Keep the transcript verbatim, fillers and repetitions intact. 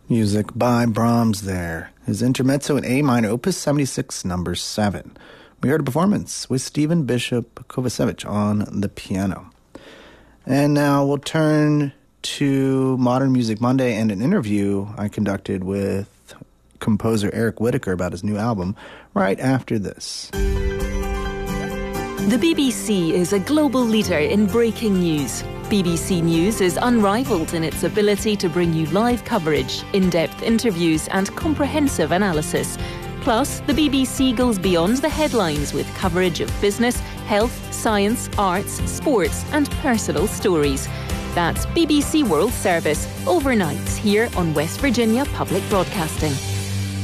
Music by Brahms there. His intermezzo in A minor, opus seventy-six, number seven. We heard a performance with Stephen Bishop Kovacevic on the piano. And now we'll turn to Modern Music Monday and an interview I conducted with composer Eric Whitacre about his new album right after this. The B B C is a global leader in breaking news. B B C News is unrivaled in its ability to bring you live coverage, in-depth interviews and comprehensive analysis. Plus, the B B C goes beyond the headlines with coverage of business, health, science, arts, sports and personal stories. That's B B C World Service, overnights here on West Virginia Public Broadcasting.